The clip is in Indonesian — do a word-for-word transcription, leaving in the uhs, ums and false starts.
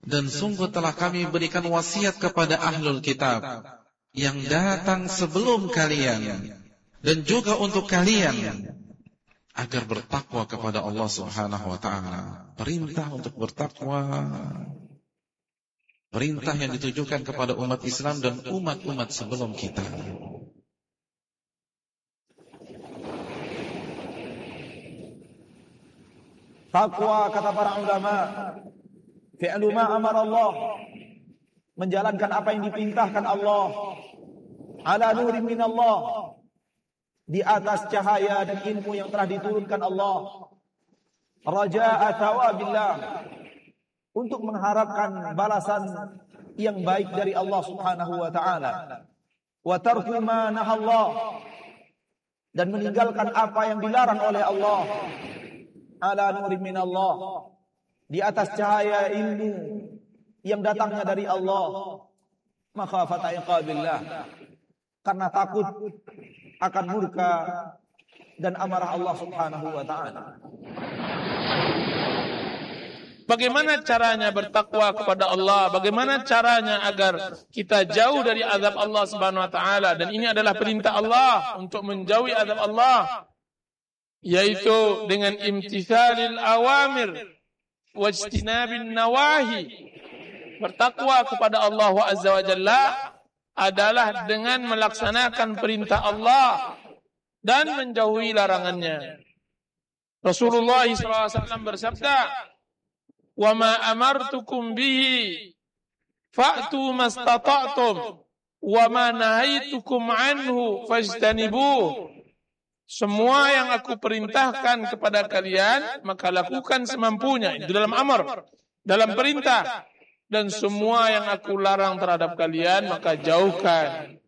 Dan sungguh telah kami berikan wasiat kepada ahlul kitab yang datang sebelum kalian, dan juga untuk kalian, agar bertakwa kepada Allah Subhanahu wa ta'ala. Perintah untuk bertakwa, perintah yang ditujukan kepada umat Islam dan umat-umat sebelum kita. Takwa, kata para ulama, fi'lu ma amara Allah, menjalankan apa yang diperintahkan Allah, ala nurin min Allah, di atas cahaya dan ilmu yang telah diturunkan Allah, raja'a thawabillah, untuk mengharapkan balasan yang baik dari Allah Subhanahu wa ta'ala, wa tarku ma nahallah, dan meninggalkan apa yang dilarang oleh Allah, ala nurin min Allah, di atas cahaya ilmu yang datangnya dari Allah, makhafata iqabillah, karena takut akan murka dan amarah Allah Subhanahu wa ta'ala. Bagaimana caranya bertakwa kepada Allah? Bagaimana caranya agar kita jauh dari azab Allah Subhanahu wa ta'ala? Dan ini adalah perintah Allah untuk menjauhi azab Allah, yaitu dengan imtithalil awamir wajtinabin nawahi. Bertakwa kepada Allah Azza wa Jalla adalah dengan melaksanakan perintah Allah dan menjauhi larangannya. Rasulullah shallallahu alaihi wasallam bersabda, "Wa ma amartukum bihi fa'tu mastata'tum wa ma nahaitukum anhu fajtanibuh." Semua yang aku perintahkan kepada kalian, maka lakukan semampunya. Itu dalam amar, dalam perintah. Dan semua yang aku larang terhadap kalian, maka jauhkan.